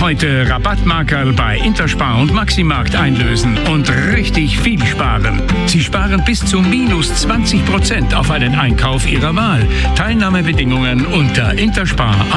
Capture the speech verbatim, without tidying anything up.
heute Rabattmarkerl bei Interspar und Maximarkt einlösen und richtig viel sparen. Sie sparen bis zu minus zwanzig Prozent auf einen Einkauf Ihrer Wahl. Teilnahmebedingungen unter Interspar.